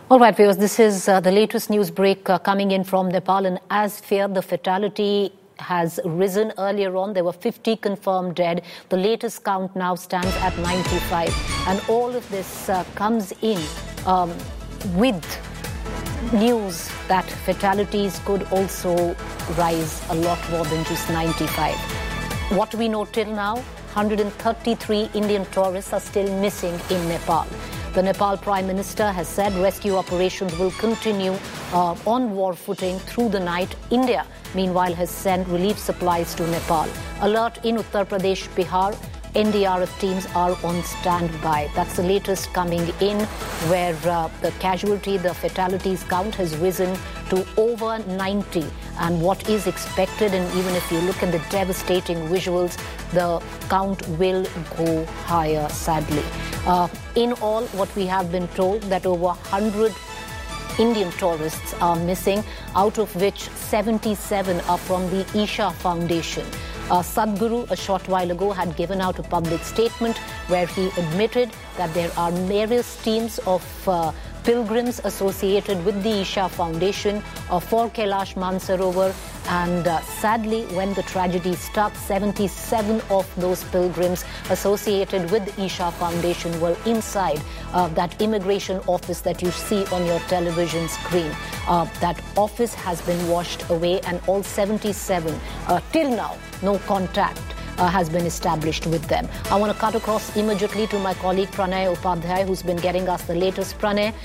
All right, viewers, this is the latest news break coming in from Nepal, and as feared, the fatality has risen. Earlier on, there were 50 confirmed dead. The latest count now stands at 95, and all of this comes in with news that fatalities could also rise a lot more than just 95. What do we know till now? 133 Indian tourists are still missing in Nepal. The Nepal Prime Minister has said rescue operations will continue on war footing through the night. India, meanwhile, has sent relief supplies to Nepal. Alert in Uttar Pradesh, Bihar. NDRF teams are on standby. That's the latest coming in, where the fatalities count has risen to over 90. And what is expected, and even if you look at the devastating visuals, the count will go higher, sadly. In all, what we have been told that over 100 Indian tourists are missing, out of which 77 are from the Isha Foundation. Sadhguru, a short while ago, had given out a public statement where he admitted that there are various teams of pilgrims associated with the Isha Foundation for Kailash Mansarovar, and sadly, when the tragedy struck, 77 of those pilgrims associated with the Isha Foundation were inside that immigration office that you see on your television screen. That office has been washed away, and all 77 till now, no contact has been established with them. I want to cut across immediately to my colleague Pranay Upadhyay, who's been getting us the latest. Pranay,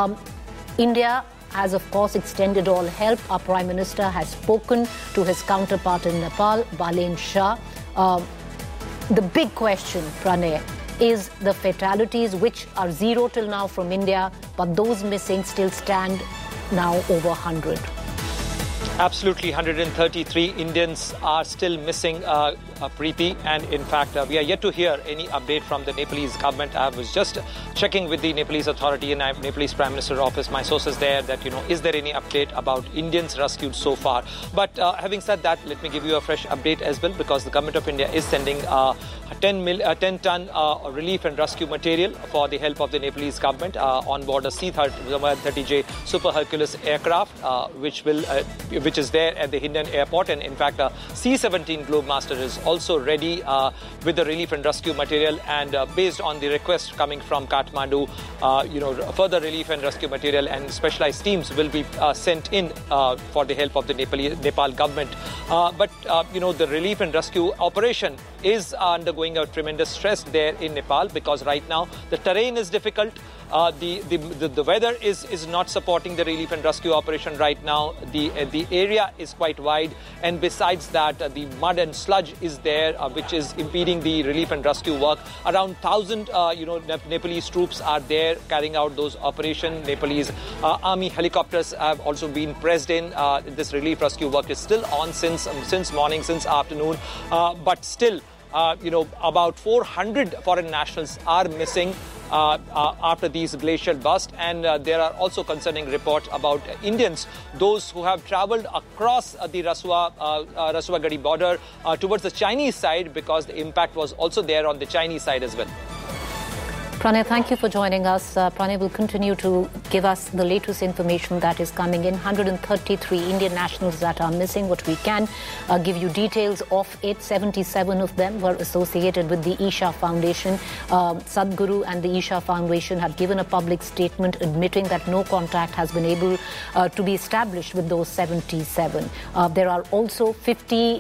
India has, of course, extended all help. Our Prime Minister has spoken to his counterpart in Nepal, Balen Shah. The big question, Pranay, is the fatalities, which are zero till now from India, but those missing still stand now over 100. Absolutely, 133 Indians are still missing, Preeti, and in fact, we are yet to hear any update from the Nepalese government. I was just checking with the Nepalese authority and Nepalese Prime Minister's office, my sources there, that, is there any update about Indians rescued so far? But having said that, let me give you a fresh update as well, because the government of India is sending 10-ton relief and rescue material for the help of the Nepalese government on board a C-130J Super Hercules aircraft, which is there at the Hindon airport. And in fact, C-17 Globemaster is also ready with the relief and rescue material. And based on the request coming from Kathmandu, further relief and rescue material and specialized teams will be sent in for the help of the Nepal government. But the relief and rescue operation is undergoing a tremendous stress there in Nepal, because right now the terrain is difficult. The weather is not supporting the relief and rescue operation right now. The area is quite wide, and besides that, the mud and sludge is there, which is impeding the relief and rescue work. Around 1,000 Nepalese troops are there carrying out those operations. Nepalese army helicopters have also been pressed in. This relief rescue work is still on since morning, since afternoon, but still about 400 foreign nationals are missing after these glacial bursts, and there are also concerning reports about Indians, those who have travelled across the Rasua-Gadi border towards the Chinese side, because the impact was also there on the Chinese side as well. Pranay, thank you for joining us. Pranay will continue to give us the latest information that is coming in. 133 Indian nationals that are missing. What we can give you details of it. 77 of them were associated with the Isha Foundation. Sadhguru and the Isha Foundation had given a public statement admitting that no contact has been able to be established with those 77. There are also 50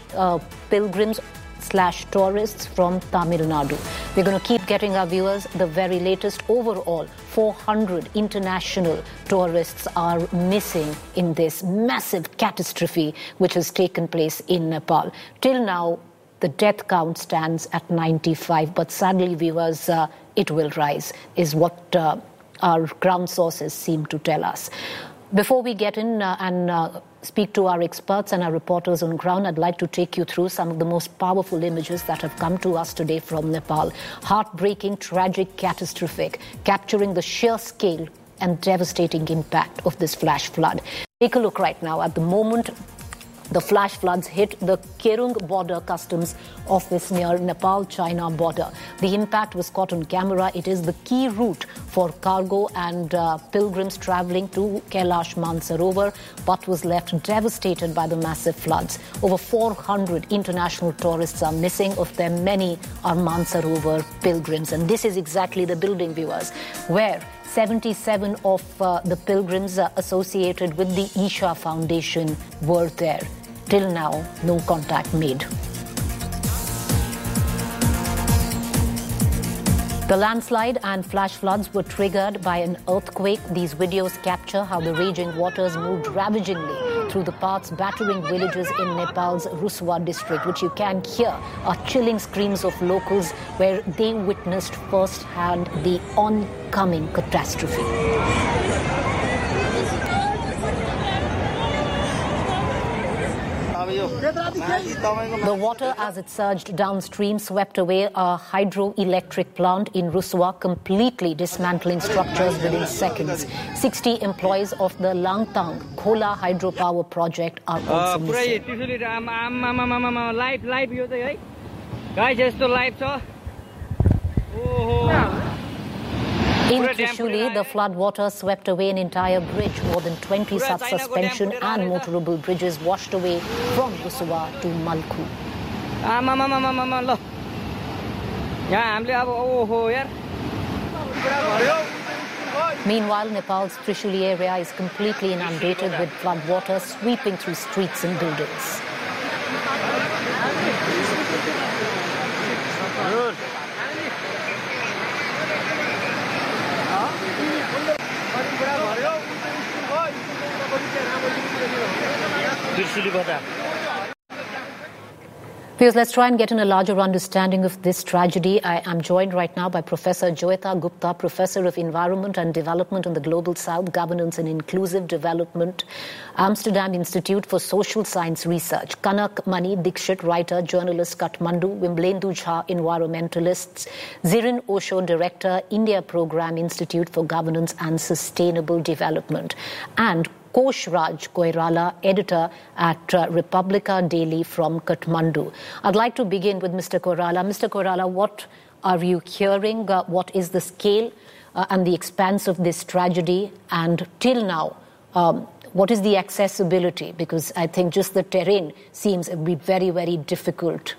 pilgrims/tourists from Tamil Nadu. We're going to keep getting our viewers the very latest. Overall, 400 international tourists are missing in this massive catastrophe which has taken place in Nepal. Till now, the death count stands at 95, but sadly, viewers, it will rise, is what our ground sources seem to tell us. Before we get in and speak to our experts and our reporters on ground, I'd like to take you through some of the most powerful images that have come to us today from Nepal. Heartbreaking, tragic, catastrophic, capturing the sheer scale and devastating impact of this flash flood. Take a look right now. At the moment, The flash floods hit the Kerung border customs office near Nepal-China border. The impact was caught on camera. It is the key route for cargo and pilgrims travelling to Kailash Mansarovar, but was left devastated by the massive floods. Over 400 international tourists are missing. Of them, many are Mansarovar pilgrims. And this is exactly the building, viewers, where 77 of the pilgrims associated with the Isha Foundation were there. Till now, no contact made. The landslide and flash floods were triggered by an earthquake. These videos capture how the raging waters moved ravagingly through the paths, battering villages in Nepal's Ruswa district, which you can hear are chilling screams of locals where they witnessed firsthand the oncoming catastrophe. The water, as it surged downstream, swept away a hydroelectric plant in Ruswa, completely dismantling structures within seconds. 60 employees of the Langtang Khola hydropower project are also missing. In Trishuli, the flood water swept away an entire bridge. More than 20 such suspension and motorable bridges washed away from Ruswa to Malku. Meanwhile, Nepal's Trishuli area is completely inundated with flood water sweeping through streets and buildings. Viewers, let's try and get in a larger understanding of this tragedy. I am joined right now by Professor Joeta Gupta, Professor of Environment and Development in the Global South, Governance and Inclusive Development, Amsterdam Institute for Social Science Research, Kanak Mani Dikshit, writer, journalist, Kathmandu, Wimblendu Jha, environmentalists, Zirin Osho, Director, India Program Institute for Governance and Sustainable Development, and Kosh Raj Koirala, editor at Republica Daily from Kathmandu. I'd like to begin with Mr. Koirala. Mr. Koirala, what are you hearing? What is the scale and the expanse of this tragedy? And till now, what is the accessibility? Because I think just the terrain seems to be very, very difficult.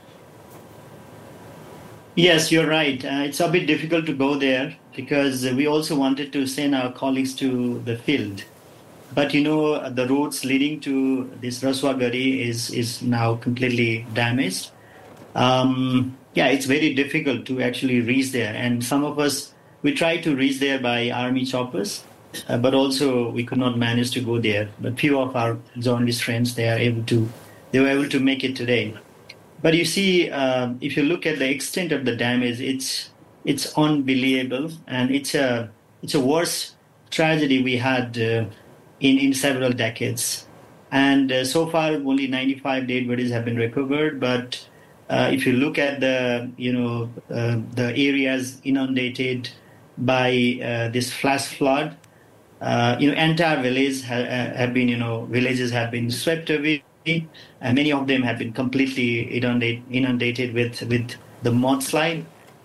Yes, you're right. It's a bit difficult to go there because we also wanted to send our colleagues to the field. But, you know, the roads leading to this Raswa Gari is now completely damaged. It's very difficult to actually reach there. And some of us, we tried to reach there by army choppers, but also we could not manage to go there. But few of our journalist friends, they were able to make it today. But you see, if you look at the extent of the damage, it's unbelievable. And it's a worse tragedy we had in several decades. And so far, only 95 dead bodies have been recovered. But if you look at the areas inundated by this flash flood, entire villages have been swept away. And many of them have been completely inundated with the mudslide.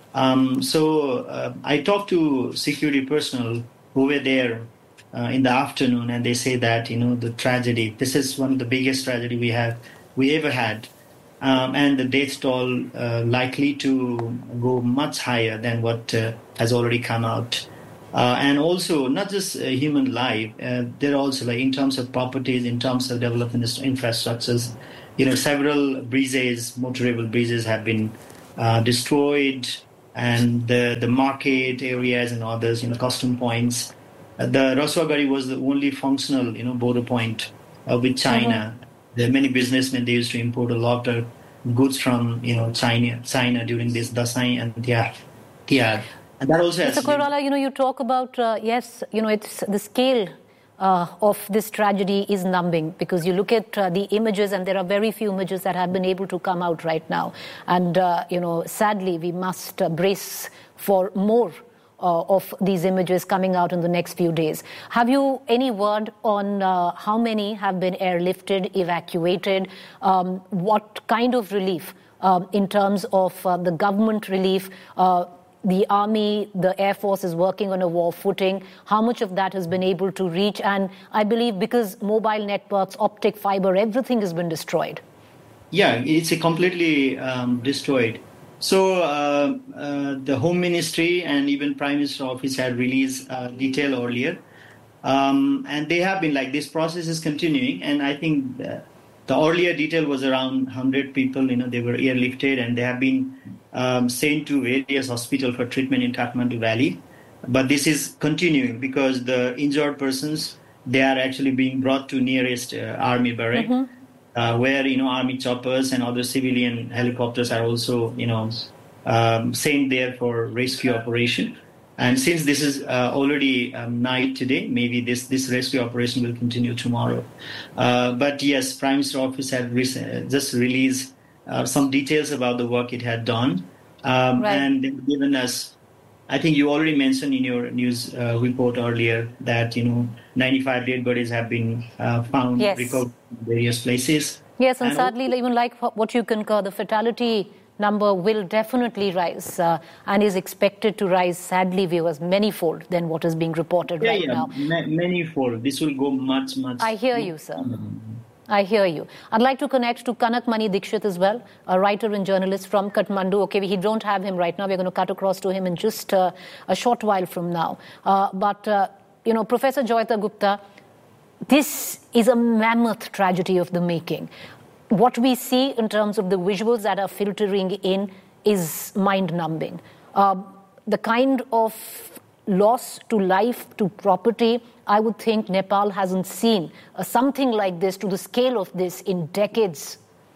So I talked to security personnel who were there in the afternoon, and they say that, the tragedy, this is one of the biggest tragedy we ever had. And the death toll likely to go much higher than what has already come out. And also, not just human life, there are also, like, in terms of properties, in terms of development infrastructures, several bridges, motorable bridges have been destroyed, and the market areas and others, custom points. The Raswa Gari was the only functional, border point with China. There are many businessmen, they used to import a lot of goods from, China during this Dasai and Tiar. And that also has Mr. Koirala, you talk about, it's the scale of this tragedy is numbing, because you look at the images, and there are very few images that have been able to come out right now. And, sadly, we must brace for more of these images coming out in the next few days. Have you any word on how many have been airlifted, evacuated? What kind of relief in terms of the government relief? The Army, the Air Force is working on a war footing. How much of that has been able to reach? And I believe because mobile networks, optic fiber, everything has been destroyed. Yeah, it's a completely destroyed. So the Home Ministry and even Prime Minister's office had released detail earlier. And they have been like, this process is continuing. And I think the earlier detail was around 100 people, they were airlifted and they have been sent to various hospitals for treatment in Kathmandu Valley. But this is continuing because the injured persons, they are actually being brought to nearest army barrack, where, army choppers and other civilian helicopters are also, sent there for rescue operation. And since this is already night today, maybe this rescue operation will continue tomorrow. But yes, Prime Minister's office had just released some details about the work it had done. And they've given us, I think you already mentioned in your news report earlier that, 95 dead bodies have been found, recovered in various places. Yes, and sadly, even like what you concur, the fatality number will definitely rise and is expected to rise, sadly, viewers, manyfold than what is being reported right now. Manyfold. This will go much. I hear you, sir. I hear you. I'd like to connect to Kanak Mani Dikshit as well, a writer and journalist from Kathmandu. Okay, we don't have him right now. We're going to cut across to him in just a short while from now. But Professor Joyita Gupta, this is a mammoth tragedy of the making. What we see in terms of the visuals that are filtering in is mind-numbing. The kind of loss to life, to property, I would think Nepal hasn't seen something like this to the scale of this in decades.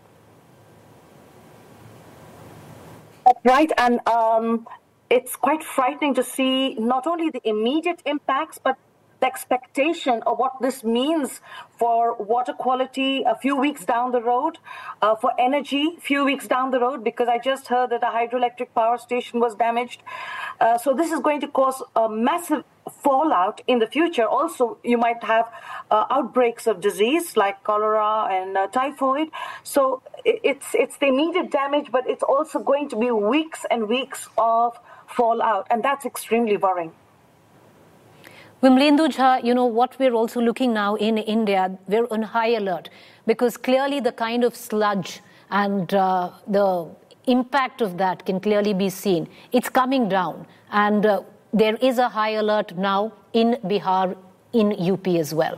That's right, and it's quite frightening to see not only the immediate impacts, but the expectation of what this means for water quality a few weeks down the road, for energy a few weeks down the road, because I just heard that a hydroelectric power station was damaged. So this is going to cause a massive fallout in the future. Also, you might have outbreaks of disease like cholera and typhoid. So it's the immediate damage, but it's also going to be weeks and weeks of fallout, and that's extremely worrying. Vimlendu Jha, what we're also looking now in India, we're on high alert because clearly the kind of sludge and the impact of that can clearly be seen. It's coming down, and there is a high alert now in Bihar, in UP as well.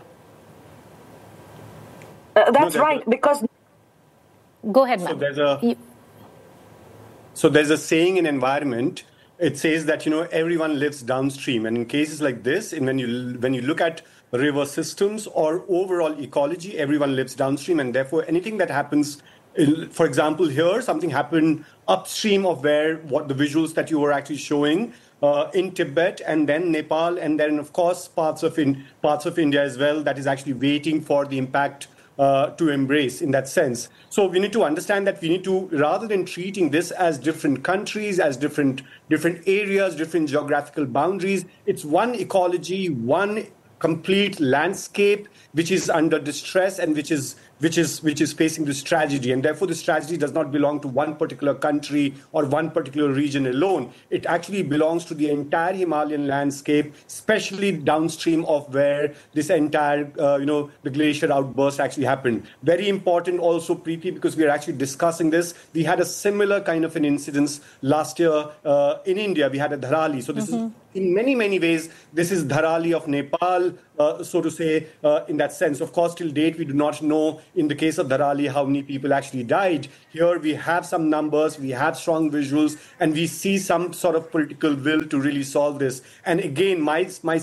That's right, because... Go ahead, ma'am. So there's a saying in environment. It says that, everyone lives downstream. And in cases like this, and when you look at river systems or overall ecology, everyone lives downstream. And therefore, anything that happens, for example, here, something happened upstream of what the visuals that you were actually showing in Tibet and then Nepal. And then, of course, parts of India as well, that is actually waiting for the impact to embrace in that sense. So we need to understand that we need to, rather than treating this as different countries, as different areas, different geographical boundaries, it's one ecology, one complete landscape which is under distress and which is facing this tragedy. And therefore, this tragedy does not belong to one particular country or one particular region alone. It actually belongs to the entire Himalayan landscape, especially downstream of where this entire, the glacier outburst actually happened. Very important also, Preeti, because we are actually discussing this. We had a similar kind of an incident last year in India. We had a Dharali. So this is, in many, many ways, this is Dharali of Nepal, so to say, in that sense. Of course, till date, we do not know in the case of Dharali how many people actually died. Here we have some numbers, we have strong visuals, and we see some sort of political will to really solve this. And again, my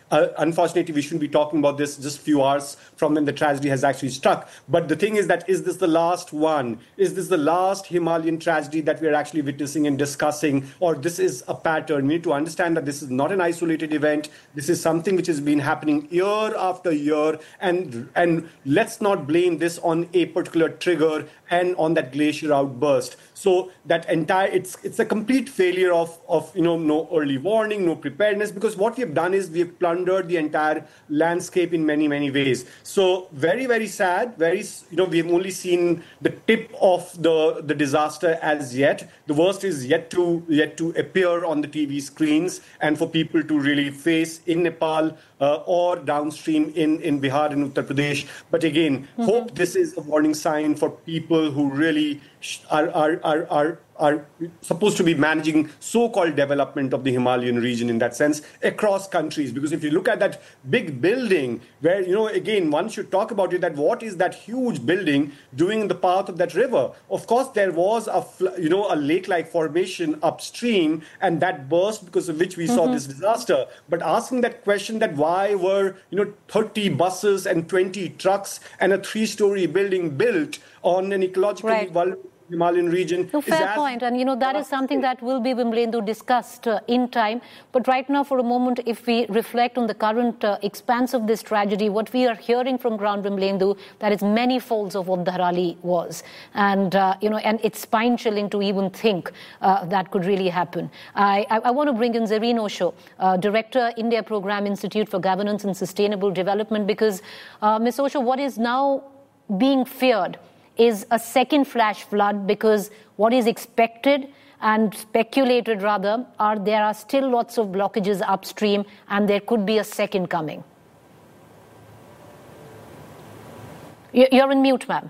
Unfortunately, we shouldn't be talking about this just a few hours from when the tragedy has actually struck. But the thing is that, is this the last one? Is this the last Himalayan tragedy that we are actually witnessing and discussing? Or this is a pattern? We need to understand that this is not an isolated event. This is something which has been happening year after year. And let's not blame this on a particular trigger and on that glacier outburst. So that entire, it's a complete failure of no early warning, no preparedness, because what we have done is we have plundered the entire landscape in many, many ways. So very, very sad. We have only seen the tip of the disaster as yet. The worst is yet to appear on the TV screens and for people to really face in Nepal or downstream in Bihar and Uttar Pradesh. But again, hope this is a warning sign for people who really are supposed to be managing so-called development of the Himalayan region in that sense across countries. Because if you look at that big building where, again, one should talk about it, that what is that huge building doing in the path of that river? Of course, there was a lake-like formation upstream, and that burst because of which we saw this disaster. But asking that question, that why were 30 buses and 20 trucks and a 3-story building built on an ecologically vulnerable Himalayan region. No, fair point. And, that is something that will be, Vimalendu, discussed in time. But right now, for a moment, if we reflect on the current expanse of this tragedy, what we are hearing from ground, Vimalendu, that is many folds of what Dhaarauli was. And, and it's spine-chilling to even think that could really happen. I want to bring in Zareen Osho, Director, India Program Institute for Governance and Sustainable Development, because, Ms. Osho, what is now being feared is a second flash flood, because what is expected and speculated rather there are still lots of blockages upstream, and there could be a second coming. You're in mute, ma'am.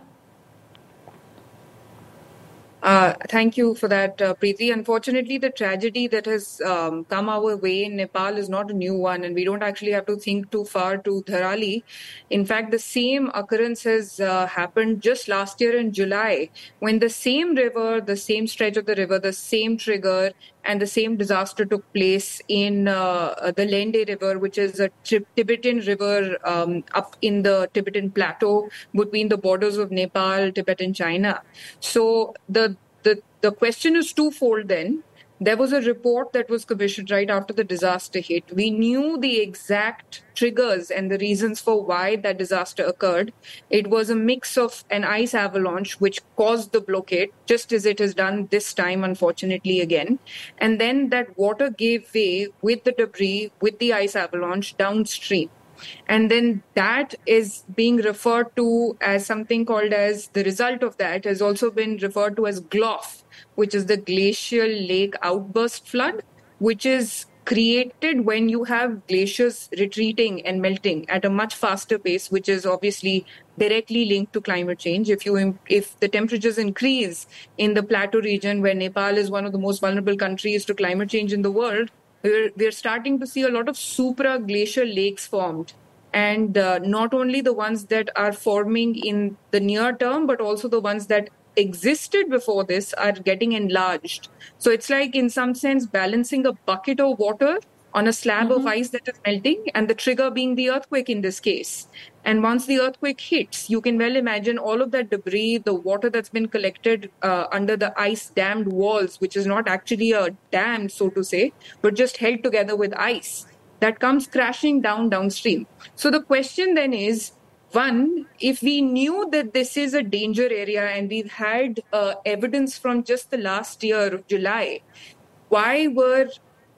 Thank you for that, Preeti. Unfortunately, the tragedy that has come our way in Nepal is not a new one, and we don't actually have to think too far to Dhaarauli. In fact, the same occurrence has happened just last year in July, when the same river, the same stretch of the river, the same trigger, and the same disaster took place in the Lende River, which is a Tibetan river up in the Tibetan plateau between the borders of Nepal, Tibet, and China. So the question is twofold then. There was a report that was commissioned right after the disaster hit. We knew the exact triggers and the reasons for why that disaster occurred. It was a mix of an ice avalanche, which caused the blockade, just as it has done this time, unfortunately, again. And then that water gave way with the debris, with the ice avalanche downstream. And then that is being referred to as something called as, the result of that has also been referred to as GLOF, which is the glacial lake outburst flood, which is created when you have glaciers retreating and melting at a much faster pace, which is obviously directly linked to climate change. If the temperatures increase in the plateau region, where Nepal is one of the most vulnerable countries to climate change in the world, we're starting to see a lot of supra-glacial lakes formed. And not only the ones that are forming in the near term, but also the ones that existed before this are getting enlarged. So it's like, in some sense, balancing a bucket of water on a slab of ice that is melting, and the trigger being the earthquake in this case. And once the earthquake hits, you can well imagine all of that debris, the water that's been collected under the ice-dammed walls, which is not actually a dam, so to say, but just held together with ice, that comes crashing downstream. So the question then is, one, if we knew that this is a danger area and we've had evidence from just the last year of July, why were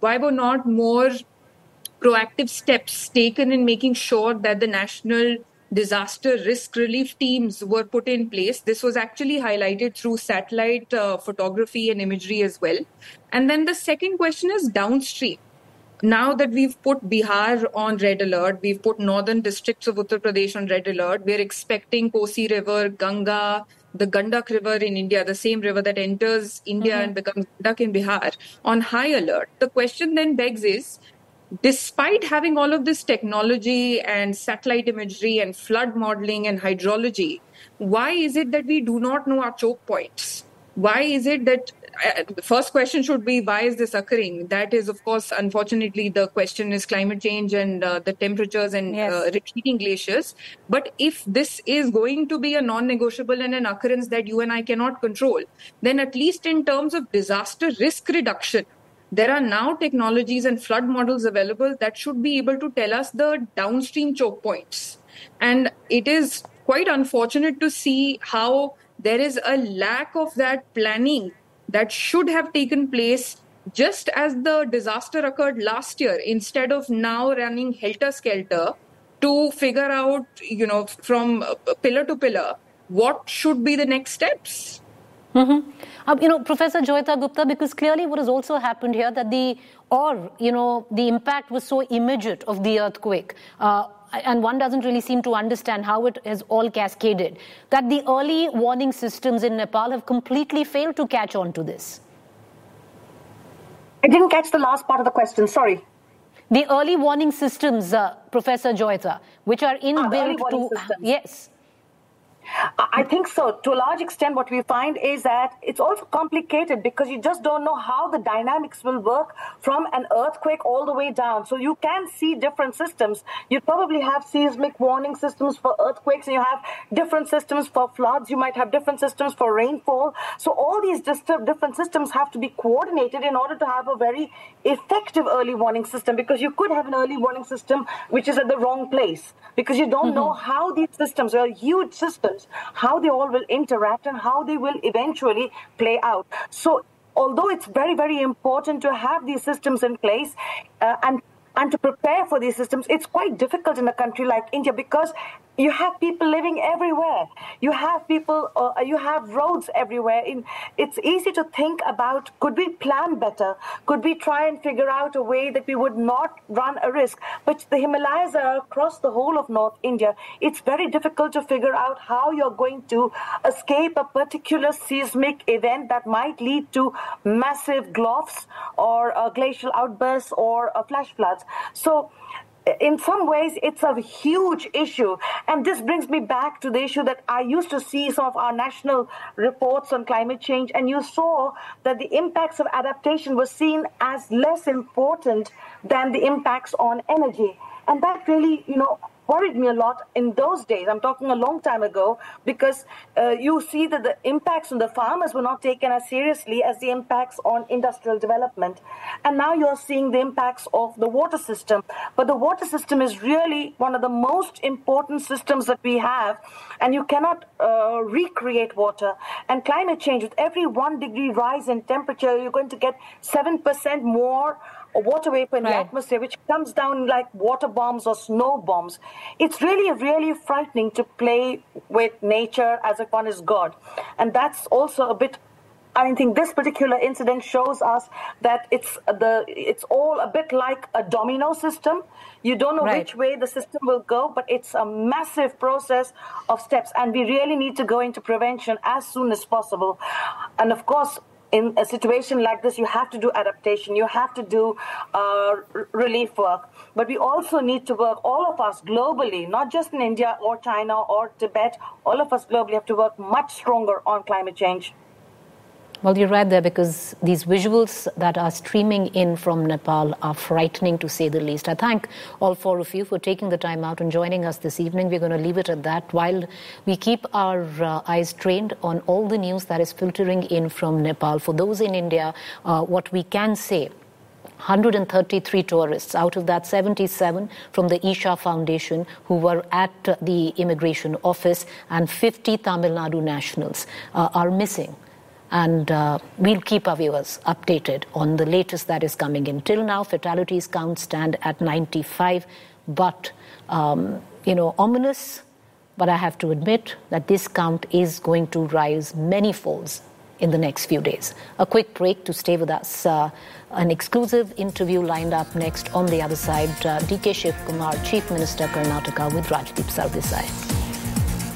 not more proactive steps taken in making sure that the national disaster risk relief teams were put in place? This was actually highlighted through satellite photography and imagery as well. And then the second question is downstream. Now that we've put Bihar on red alert, we've put northern districts of Uttar Pradesh on red alert, we're expecting Kosi River, Ganga, the Gandak River in India, the same river that enters India and becomes Gandak in Bihar, on high alert. The question then begs is, despite having all of this technology and satellite imagery and flood modeling and hydrology, why is it that we do not know our choke points? Why is it that the first question should be, why is this occurring? That is, of course, unfortunately, the question is climate change and the temperatures and retreating glaciers. But if this is going to be a non-negotiable and an occurrence that you and I cannot control, then at least in terms of disaster risk reduction, there are now technologies and flood models available that should be able to tell us the downstream choke points. And it is quite unfortunate to see how there is a lack of that planning that should have taken place just as the disaster occurred last year, instead of now running helter-skelter to figure out, from pillar to pillar, what should be the next steps. Mm-hmm. Professor Joyita Gupta, because clearly what has also happened here that the impact was so immediate of the earthquake, and one doesn't really seem to understand how it has all cascaded, that the early warning systems in Nepal have completely failed to catch on to this. I didn't catch the last part of the question, sorry. The early warning systems, Professor Joyita, which are inbuilt to... Yes. I think so. To a large extent, what we find is that it's also complicated because you just don't know how the dynamics will work from an earthquake all the way down. So you can see different systems. You probably have seismic warning systems for earthquakes, and you have different systems for floods. You might have different systems for rainfall. So all these different systems have to be coordinated in order to have a very effective early warning system, because you could have an early warning system which is at the wrong place because you don't know how these systems are huge systems, how they all will interact and how they will eventually play out. So although it's very, very important to have these systems in place and to prepare for these systems, it's quite difficult in a country like India because you have people living everywhere. You have people, you have roads everywhere. It's easy to think about, could we plan better? Could we try and figure out a way that we would not run a risk? But the Himalayas are across the whole of North India. It's very difficult to figure out how you're going to escape a particular seismic event that might lead to massive gloughs or glacial outbursts or flash floods. So in some ways, it's a huge issue. And this brings me back to the issue that I used to see some of our national reports on climate change, and you saw that the impacts of adaptation were seen as less important than the impacts on energy. And that really, worried me a lot in those days. I'm talking a long time ago, because you see that the impacts on the farmers were not taken as seriously as the impacts on industrial development. And now you're seeing the impacts of the water system. But the water system is really one of the most important systems that we have, and you cannot recreate water. And climate change, with every 1 degree rise in temperature, you're going to get 7% more water vapor in the atmosphere, which comes down like water bombs or snow bombs. It's really, really frightening to play with nature as if one is God. And that's also a bit, I think this particular incident shows us that it's all a bit like a domino system. You don't know which way the system will go, but it's a massive process of steps. And we really need to go into prevention as soon as possible. And of course, in a situation like this, you have to do adaptation, you have to do relief work. But we also need to work, all of us globally, not just in India or China or Tibet, all of us globally have to work much stronger on climate change. Well, you're right there, because these visuals that are streaming in from Nepal are frightening, to say the least. I thank all four of you for taking the time out and joining us this evening. We're going to leave it at that while we keep our eyes trained on all the news that is filtering in from Nepal. For those in India, what we can say, 133 tourists, out of that 77 from the Isha Foundation who were at the immigration office, and 50 Tamil Nadu nationals are missing. And we'll keep our viewers updated on the latest that is coming in. Till now, fatalities count stand at 95, but, ominous. But I have to admit that this count is going to rise many folds in the next few days. A quick break to stay with us. An exclusive interview lined up next. On the other side, DK Shiv Kumar, Chief Minister Karnataka, with Rajdeep Sardesai.